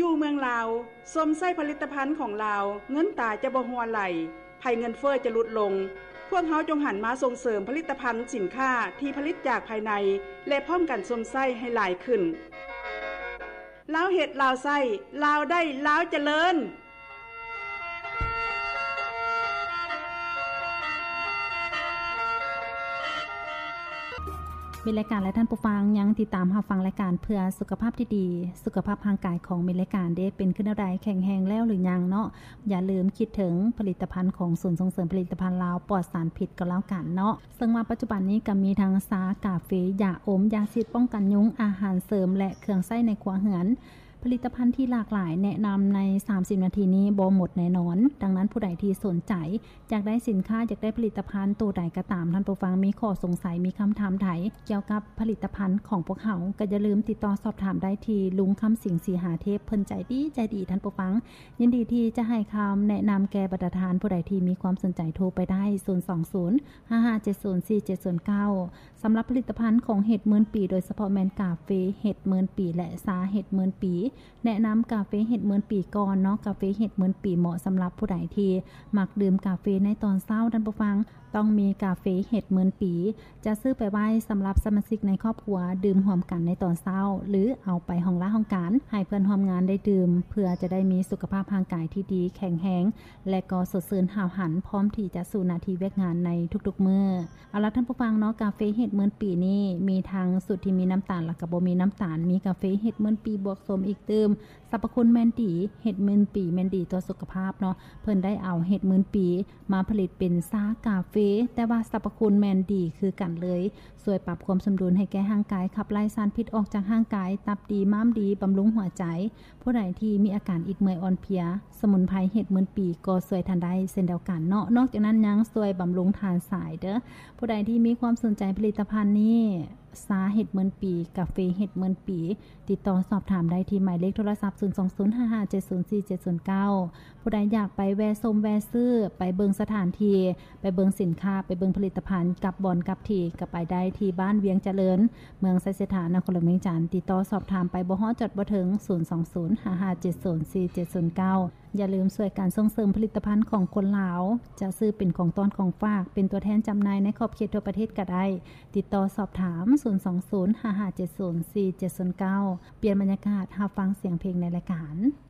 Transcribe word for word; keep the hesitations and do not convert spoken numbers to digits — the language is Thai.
อยู่เมืองลาวสมใส่ผลิตภัณฑ์ของลาวเงินตาจะบ่หัวไหลภัยเงินเฟ้อจะลดลงพวกเฮาจงหันมาส่งเสริมผลิตภัณฑ์สินค้าที่ผลิตจากภายในและพร้อมกันสมใส่ให้หลายขึ้นลาวเฮ็ดลาวใส่ลาวได้ลาวเจริญมีรายการและท่านผู้ฟังยังติดตามรับฟังรายการเพื่อสุขภาพที่ดีสุขภาพทางกายของมีรายการได้เป็นขึ้นอะไรแข็งแรงแล้วหรือยังเนาะอย่าลืมคิดถึงผลิตภัณฑ์ของศูนย์ส่งเสริมผลิตภัณฑ์ลาวปลอดสารพิษก็แล้วกันเนาะซึ่งว่าปัจจุบันนี้ก็มีทั้งซากาเฟยาอมยาฉีดป้องกันยุงอาหารเสริมและเครื่องใช้ในครัวเรือนผลิตภัณฑ์ที่หลากหลายแนะนำในสามสิบนาทีนี้บ่หมดแน่นอนดังนั้นผู้ใดที่สนใจอยากได้สินค้าอยากได้ผลิตภัณฑ์ตัวใดก็ตามท่านผู้ฟังมีข้อสงสัยมีคำถามไถเกี่ยวกับผลิตภัณฑ์ของพวกเขาก็อย่าลืมติดต่อสอบถามได้ที่ลุงคำสิงสีหาเทพเพิ่นใจดีใจดีท่านผู้ฟังยินดีที่จะให้คำแนะนำแก่บรรดาทานผู้ใดที่มีความสนใจโทรไปได้ศูนย์ สอง ศูนย์ ห้า ห้า เจ็ด ศูนย์ สี่ เจ็ด ศูนย์ เก้าสำหรับผลิตภัณฑ์ของเห็ดหมื่นปีโดยเฉพาะแมนกาเฟเห็ดหมื่นปีและซาเห็ดหมื่นปีแนะนำกาเฟเห็ดหมื่นปีก่อนเนาะกาเฟเห็ดหมื่นปีเหมาะสำหรับผู้ใดที่มักดื่มกาเฟในตอนเช้าท่านผู้ฟังต้องมีกาเฟเห็ดหมื่นปีจะซื้อไปไว้สำหรับสมาชิกในครอบครัวดื่มร่วมกันในตอนเช้าหรือเอาไปห้องละห้องการให้เพื่อนร่วมงานได้ดื่มเพื่อจะได้มีสุขภาพร่างกายที่ดีแข็งแรงและก็สดชื่นหาวหันพร้อมที่จะสู่หน้าที่เวียกงานในทุกๆมื้อเอาล่ะท่านผู้ฟังเนาะกาเฟเห็ดหมื่นปีนี่มีทั้งสูตรที่มีน้ำตาลและก็บ่มีน้ำตาลมีกาเฟเห็ดหมื่นปีบวกสมอีกเติมสรรพคุณแม่นดีเห็ดหมื่นปีแม่นดีต่อสุขภาพเนาะเพิ่นได้เอาเห็ดหมื่นปีมาผลิตเป็นซากาเฟแต่ว่าสรรพคุณแม่นดีคือกันเลยช่วยปรับความสมดุลให้แก่ร่างกายขับไล่สารพิษออกจากร่างกายตับดีม้ามดีบำรุงหัวใจผู้ใดที่มีอาการอิดเมื่อยอ่อนเพลียสมุนไพรเห็ดหมื่นปีก็ช่วยทันได้เช่นเดียวกันเนาะนอกจากนั้นยังช่วยบำรุงทานสายเด้อผู้ใดที่มีความสนใจผลิตภัณฑ์นี้ซาเห็ดหมื่นปีกาเฟเห็ดหมื่นปีติดต่อสอบถามได้ที่หมายเลขโทรศัพท์ศูนย์ สอง ศูนย์ ห้า ห้า เจ็ด ศูนย์ สี่ เจ็ด ศูนย์ เก้าผู้ใดอยากไปแวะชมแวะซื้อไปเบิงสถานที่ไปเบิงสินค้าไปเบิงผลิตภัณฑ์กับบอนกับที่ก็ไปได้ที่บ้านเวียงเจริญเมืองไซเสถานนครหลวงเวียงจันทน์ติดต่อสอบถามไปบ่ฮอดจดบ่ถึงศูนย์ สอง ศูนย์ ห้า ห้า เจ็ด ศูนย์ สี่ เจ็ด ศูนย์ เก้าอย่าลืมช่วยการส่งเสริมผลิตภัณฑ์ของคนลาวจะซื้อเป็นของต้อนของฝากเป็นตัวแทนจำหน่ายในขอบเขตทั่วประเทศก็ได้ติดต่อสอบถามศูนย์ สอง ศูนย์ ห้า ห้า เจ็ด ศูนย์ สี่ เจ็ด ศูนย์ เก้าเปลี่ยนบรรยากาศรับฟังเสียงเพลงในรายการ